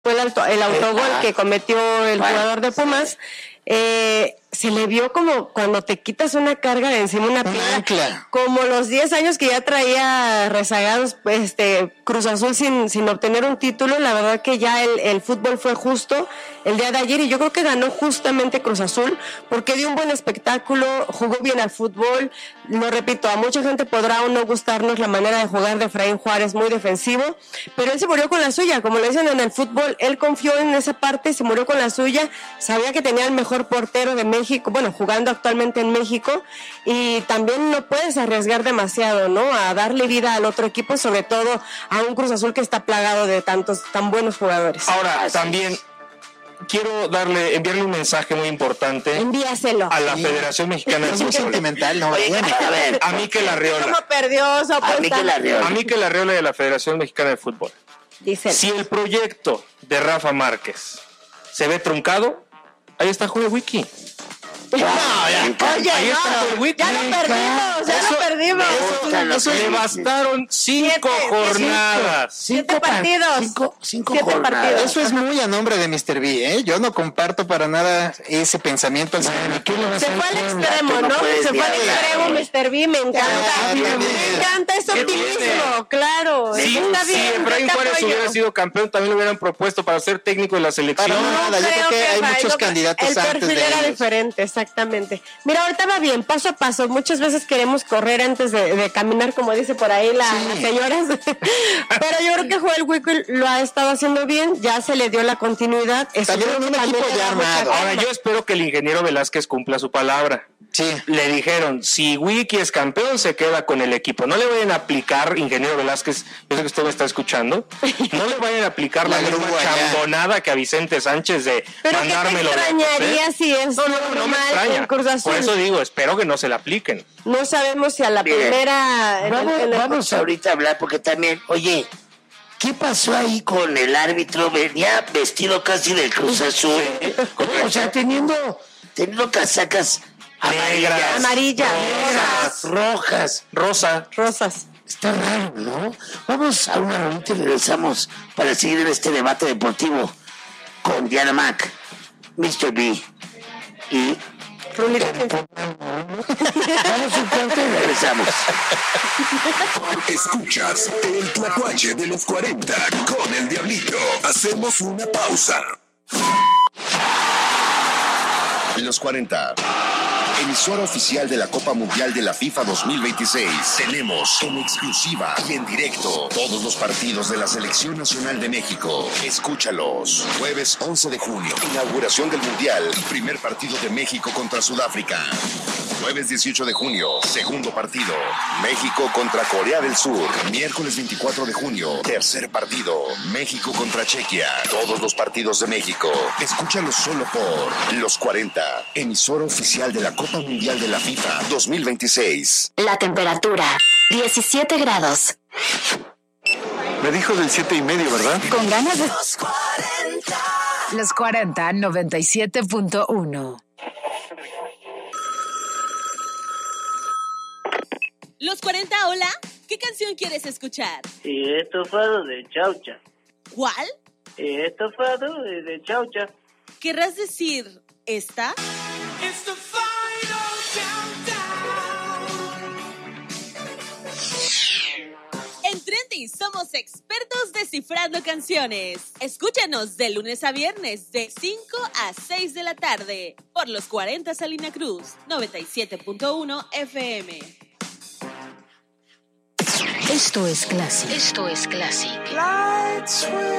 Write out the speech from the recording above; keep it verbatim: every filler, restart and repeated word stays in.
fue el, auto, el autogol que cometió el jugador de Pumas. Eh, se le vio como cuando te quitas una carga de encima, una piedra, como los diez años que ya traía rezagados este Cruz Azul sin, sin obtener un título. La verdad que ya el, el fútbol fue justo el día de ayer y yo creo que ganó justamente Cruz Azul porque dio un buen espectáculo, jugó bien al fútbol. Lo repito, a mucha gente podrá o no gustarnos la manera de jugar de Efraín Juárez, muy defensivo, pero él se murió con la suya, como lo dicen en el fútbol, él confió en esa parte, se murió con la suya, sabía que tenía el mejor portero de México, bueno, jugando actualmente en México, y también no puedes arriesgar demasiado, ¿no? A darle vida al otro equipo, sobre todo a un Cruz Azul que está plagado de tantos tan buenos jugadores. Ahora, también quiero darle, enviarle un mensaje muy importante. Envíaselo. A la Federación Mexicana de Fútbol. Sentimental, no, Oye, a ver. A Mikel Arriola. ¿Cómo perdió su apuesta? A Mikel Arriola. A Mikel Arriola de la Federación Mexicana de Fútbol. Dice. Si el proyecto de Rafa Márquez se ve truncado, ahí está Joel Wiki. No, ya, oye, ahí no, está el Wiki. ya lo perdimos, ya Eso, lo perdimos. Eso, eso le bastaron cinco siete, jornadas. Siete, siete partidos. Cinco, cinco siete jornadas. partidos. Eso es muy a nombre de mister B, ¿eh? Yo no comparto para nada ese pensamiento. Se fue al extremo, ¿no? ¿no? Se fue al extremo, mister B, me encanta. Ah, me encanta ese optimismo, claro. Sí, está bien, si Efraín Juárez apoyo. hubiera sido campeón, también lo hubieran propuesto para ser técnico de la selección. Para No, nada, yo creo que hay Efraín, muchos no, candidatos el antes perfil de era ellos. diferente, exactamente. Mira, ahorita va bien, paso a paso. Muchas veces queremos correr antes de, de caminar, como dice por ahí la, sí. las señoras. Pero yo creo que Joel Wickel lo ha estado haciendo bien, ya se le dio la continuidad. También en un equipo ya armado. Ahora, yo espero que el ingeniero Velázquez cumpla su palabra. Sí. Le dijeron, si Wiki es campeón, se queda con el equipo. No le vayan a aplicar, ingeniero Velázquez, yo sé que usted me está escuchando, no le vayan a aplicar la, la misma chambonada que a Vicente Sánchez de pero mandármelo. ¿qué te extrañaría ¿eh? si es no, no, no me extraña. Cruz Azul? Por eso digo, espero que no se la apliquen. No sabemos si a la Bien. primera... Vamos, en el, en el... vamos ahorita a hablar, porque también, oye... ¿Qué pasó ahí con el árbitro? Venía vestido casi del Cruz Azul. ¿eh? O sea, teniendo, teniendo casacas amarillas, amarillas, rojas, rojas, rosa, rosas. Está raro, ¿no? Vamos a una rolita y regresamos para seguir en este debate deportivo con Diana Mac, mister B y... Rulita. Vamos un corte y regresamos. Escuchas el Tlacuache de los cuarenta con el Diablito. Hacemos una pausa. Los cuarenta. Emisora oficial de la Copa Mundial de la FIFA dos mil veintiséis. Tenemos en exclusiva y en directo todos los partidos de la Selección Nacional de México. Escúchalos. Jueves once de junio, inauguración del Mundial y primer partido de México contra Sudáfrica. Jueves dieciocho de junio, segundo partido, México contra Corea del Sur. Miércoles veinticuatro de junio, tercer partido, México contra Chequia. Todos los partidos de México. Escúchalos solo por Los cuarenta, emisora oficial de la Copa Mundial de la FIFA dos mil veintiséis. La temperatura, diecisiete grados. Me dijo del siete y medio, ¿verdad? Con ganas de... Los cuarenta. Los cuarenta, noventa y siete punto uno. Los cuarenta, hola. ¿Qué canción quieres escuchar? Estofado de Chaucha. ¿Cuál? Estofado de Chaucha. ¿Querrás decir esta? It's the final countdown. En Trending somos expertos descifrando canciones. Escúchanos de lunes a viernes de cinco a seis de la tarde por Los cuarenta Salina Cruz, noventa y siete punto uno F M. Esto es Classic. Esto es Classic. Lights will